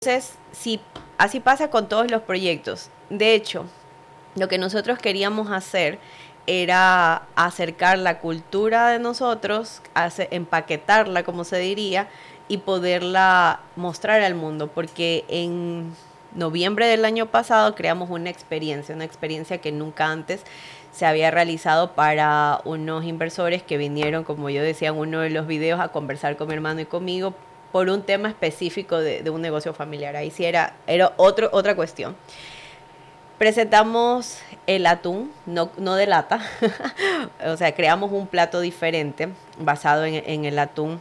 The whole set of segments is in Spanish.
Entonces, sí, así pasa con todos los proyectos. De hecho, lo que nosotros queríamos hacer era acercar la cultura de nosotros, empaquetarla, como se diría, y poderla mostrar al mundo, porque en noviembre del año pasado creamos una experiencia que nunca antes se había realizado para unos inversores que vinieron, como yo decía en uno de los videos, a conversar con mi hermano y conmigo por un tema específico de un negocio familiar. Ahí sí era otra cuestión. Presentamos el atún, no de lata, o sea, creamos un plato diferente basado en el atún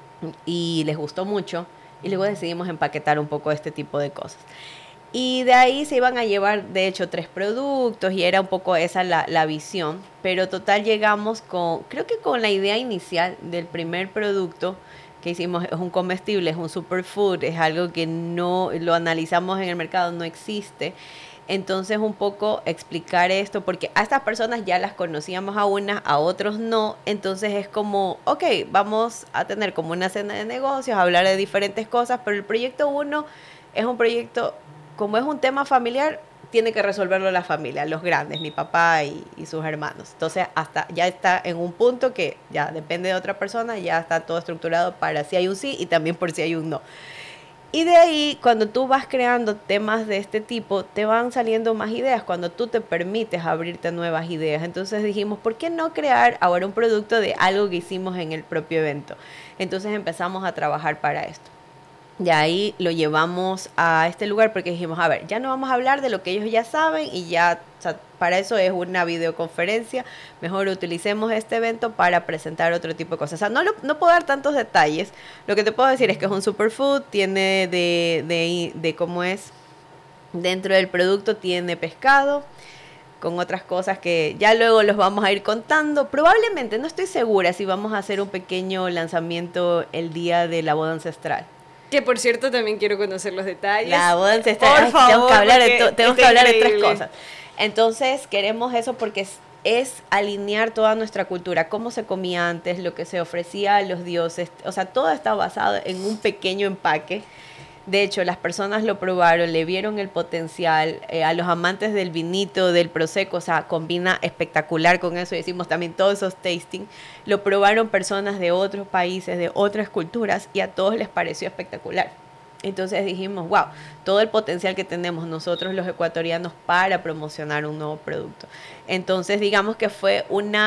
y les gustó mucho y luego decidimos empaquetar un poco este tipo de cosas. Y de ahí se iban a llevar, de hecho, 3 productos y era un poco esa la visión. Pero total llegamos creo que con la idea inicial del primer producto que hicimos, es un comestible, es un superfood, es algo que no lo analizamos en el mercado, no existe. Entonces un poco explicar esto, porque a estas personas ya las conocíamos a unas, a otros no. Entonces es como, ok, vamos a tener como una cena de negocios, hablar de diferentes cosas, pero el proyecto uno es un proyecto, como es un tema familiar, tiene que resolverlo la familia, los grandes, mi papá y sus hermanos. Entonces hasta ya está en un punto que ya depende de otra persona, ya está todo estructurado para si hay un sí y también por si hay un no. Y de ahí, cuando tú vas creando temas de este tipo, te van saliendo más ideas, cuando tú te permites abrirte a nuevas ideas. Entonces dijimos, ¿por qué no crear ahora un producto de algo que hicimos en el propio evento? Entonces empezamos a trabajar para esto. De ahí lo llevamos a este lugar porque dijimos, a ver, ya no vamos a hablar de lo que ellos ya saben y ya, o sea, para eso es una videoconferencia, mejor utilicemos este evento para presentar otro tipo de cosas. O sea, no puedo dar tantos detalles, lo que te puedo decir es que es un superfood, tiene de cómo es, dentro del producto tiene pescado, con otras cosas que ya luego los vamos a ir contando. Probablemente, no estoy segura si vamos a hacer un pequeño lanzamiento el día de la boda ancestral. Que por cierto también quiero conocer los detalles. La boda ancestral. Por favor, tenemos que hablar de 3 cosas. Entonces queremos eso porque es alinear toda nuestra cultura, cómo se comía antes, lo que se ofrecía a los dioses. O sea, todo está basado en un pequeño empaque. De hecho, las personas lo probaron, le vieron el potencial, a los amantes del vinito, del prosecco, o sea, combina espectacular con eso. Hicimos también todos esos tasting. Lo probaron personas de otros países, de otras culturas, y a todos les pareció espectacular. Entonces dijimos, wow, todo el potencial que tenemos nosotros los ecuatorianos para promocionar un nuevo producto. Entonces, digamos que fue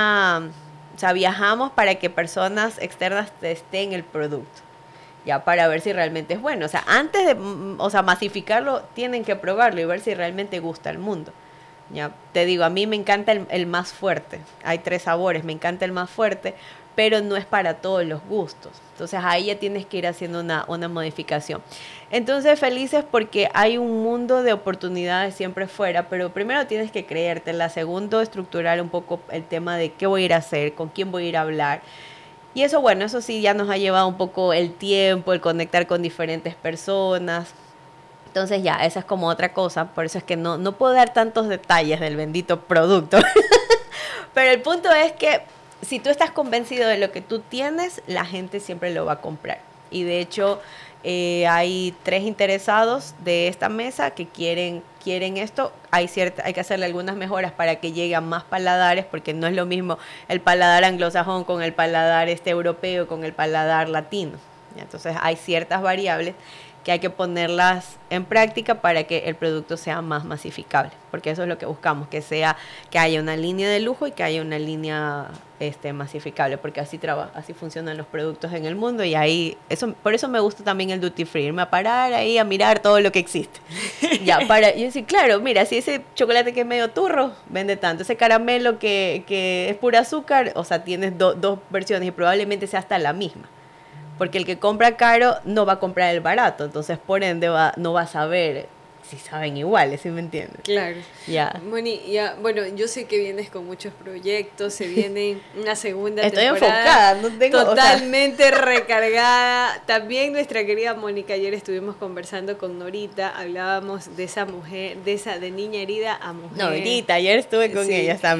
o sea, viajamos para que personas externas testeen el producto, ya para ver si realmente es bueno. O sea, antes de, o sea, masificarlo, tienen que probarlo y ver si realmente gusta al mundo. Ya te digo, a mí me encanta el más fuerte. Hay 3 sabores, me encanta el más fuerte, pero no es para todos los gustos. Entonces ahí ya tienes que ir haciendo una modificación. Entonces felices porque hay un mundo de oportunidades siempre fuera, pero primero tienes que creértela. Segundo, estructurar un poco el tema de qué voy a ir a hacer, con quién voy a ir a hablar. Y eso, bueno, eso sí ya nos ha llevado un poco el tiempo, el conectar con diferentes personas. Entonces ya, esa es como otra cosa. Por eso es que no puedo dar tantos detalles del bendito producto. Pero el punto es que si tú estás convencido de lo que tú tienes, la gente siempre lo va a comprar. Y de hecho, hay 3 interesados de esta mesa que quieren esto. Hay que hacerle algunas mejoras para que llegue a más paladares, porque no es lo mismo el paladar anglosajón con el paladar europeo, con el paladar latino. Entonces hay ciertas variables que hay que ponerlas en práctica para que el producto sea más masificable, porque eso es lo que buscamos, que haya una línea de lujo y que haya una línea masificable, porque así funcionan los productos en el mundo. Y ahí por eso me gusta también el duty free, irme a parar ahí a mirar todo lo que existe. Y decir, claro, mira, si ese chocolate que es medio turro vende tanto, ese caramelo que es pura azúcar, o sea, tienes dos versiones y probablemente sea hasta la misma. Porque el que compra caro no va a comprar el barato, entonces por ende no va a saber si saben iguales, ¿sí me entiendes? Claro. Ya. Moni, ya, bueno, yo sé que vienes con muchos proyectos, se viene una segunda Estoy temporada. enfocada, no tengo... Totalmente recargada. También nuestra querida Mónica, ayer estuvimos conversando con Norita, hablábamos de esa mujer, de niña herida a mujer. Norita, ayer estuve con ella también.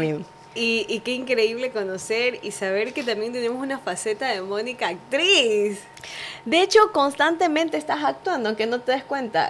Y qué increíble conocer y saber que también tenemos una faceta de Mónica actriz. De hecho, constantemente estás actuando, aunque no te des cuenta.